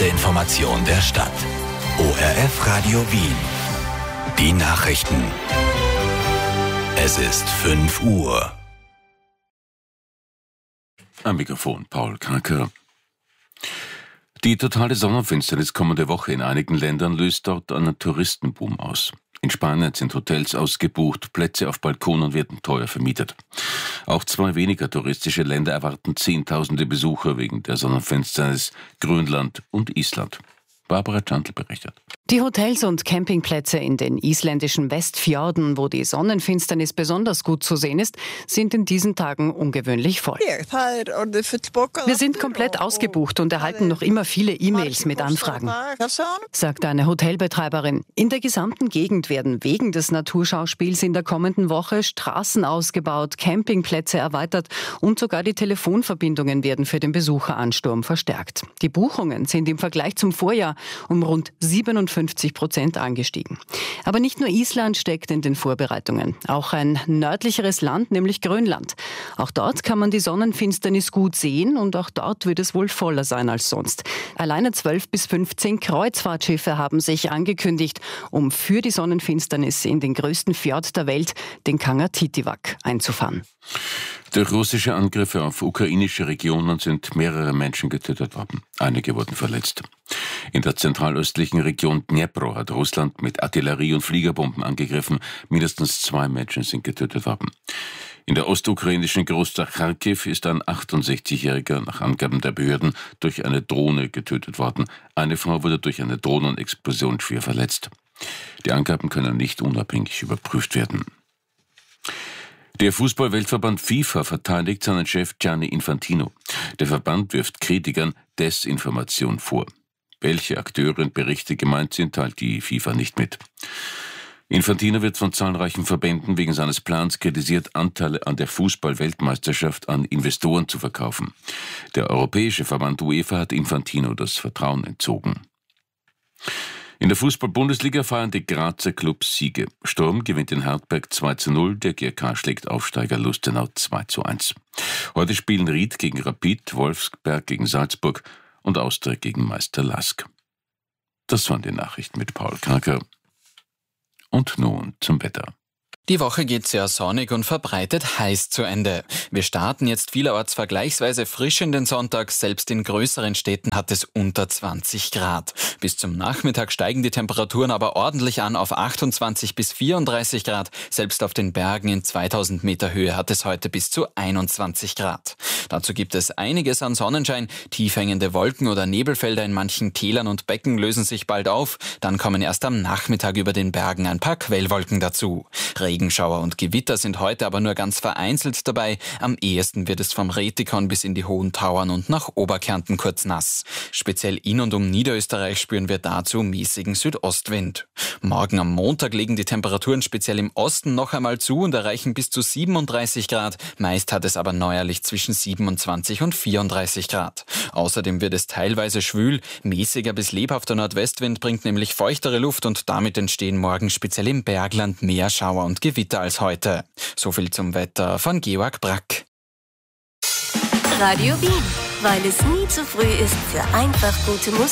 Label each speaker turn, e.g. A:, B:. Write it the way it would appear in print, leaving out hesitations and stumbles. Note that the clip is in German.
A: Information der Stadt. ORF Radio Wien. Die Nachrichten. Es ist 5 Uhr.
B: Am Mikrofon Paul Kranker. Die totale Sonnenfinsternis kommende Woche in einigen Ländern löst dort einen Touristenboom aus. In Spanien sind Hotels ausgebucht, Plätze auf Balkonen werden teuer vermietet. Auch 2 weniger touristische Länder erwarten Zehntausende Besucher wegen der Sonnenfinsternis: Grönland und Island. Barbara Tschantl berichtet.
C: Die Hotels und Campingplätze in den isländischen Westfjorden, wo die Sonnenfinsternis besonders gut zu sehen ist, sind in diesen Tagen ungewöhnlich voll. Wir sind komplett ausgebucht und erhalten noch immer viele E-Mails mit Anfragen, sagt eine Hotelbetreiberin. In der gesamten Gegend werden wegen des Naturschauspiels in der kommenden Woche Straßen ausgebaut, Campingplätze erweitert und sogar die Telefonverbindungen werden für den Besucheransturm verstärkt. Die Buchungen sind im Vergleich zum Vorjahr um rund 57% angestiegen. Aber nicht nur Island steckt in den Vorbereitungen. Auch ein nördlicheres Land, nämlich Grönland. Auch dort kann man die Sonnenfinsternis gut sehen und auch dort wird es wohl voller sein als sonst. Alleine 12 bis 15 Kreuzfahrtschiffe haben sich angekündigt, um für die Sonnenfinsternis in den größten Fjord der Welt, den Kangertitivak, einzufahren.
B: Durch russische Angriffe auf ukrainische Regionen sind mehrere Menschen getötet worden. Einige wurden verletzt. In der zentralöstlichen Region Dnipro hat Russland mit Artillerie und Fliegerbomben angegriffen. Mindestens 2 Menschen sind getötet worden. In der ostukrainischen Großstadt Charkiw ist ein 68-Jähriger nach Angaben der Behörden durch eine Drohne getötet worden. Eine Frau wurde durch eine Drohnenexplosion schwer verletzt. Die Angaben können nicht unabhängig überprüft werden. Der Fußball-Weltverband FIFA verteidigt seinen Chef Gianni Infantino. Der Verband wirft Kritikern Desinformation vor. Welche Akteure und Berichte gemeint sind, teilt die FIFA nicht mit. Infantino wird von zahlreichen Verbänden wegen seines Plans kritisiert, Anteile an der Fußball-Weltmeisterschaft an Investoren zu verkaufen. Der europäische Verband UEFA hat Infantino das Vertrauen entzogen. In der Fußball-Bundesliga feiern die Grazer Clubs Siege. Sturm gewinnt in Hartberg 2:0, der GRK schlägt Aufsteiger Lustenau 2:1. Heute spielen Ried gegen Rapid, Wolfsberg gegen Salzburg und Austria gegen Meister Lask. Das waren die Nachrichten mit Paul Kranker. Und nun zum Wetter.
D: Die Woche geht sehr sonnig und verbreitet heiß zu Ende. Wir starten jetzt vielerorts vergleichsweise frisch in den Sonntag. Selbst in größeren Städten hat es unter 20 Grad. Bis zum Nachmittag steigen die Temperaturen aber ordentlich an auf 28 bis 34 Grad. Selbst auf den Bergen in 2000 Meter Höhe hat es heute bis zu 21 Grad. Dazu gibt es einiges an Sonnenschein. Tief hängende Wolken oder Nebelfelder in manchen Tälern und Becken lösen sich bald auf. Dann kommen erst am Nachmittag über den Bergen ein paar Quellwolken dazu. Regenschauer und Gewitter sind heute aber nur ganz vereinzelt dabei. Am ehesten wird es vom Retikon bis in die Hohen Tauern und nach Oberkärnten kurz nass. Speziell in und um Niederösterreich spüren wir dazu mäßigen Südostwind. Morgen am Montag legen die Temperaturen speziell im Osten noch einmal zu und erreichen bis zu 37 Grad. Meist hat es aber neuerlich zwischen 27 und 34 Grad. Außerdem wird es teilweise schwül. Mäßiger bis lebhafter Nordwestwind bringt nämlich feuchtere Luft und damit entstehen morgen speziell im Bergland mehr Schauer und Gewitter als heute. So viel zum Wetter von Georg Brack.
E: Radio Wien, weil es nie zu früh ist für einfach gute Musik.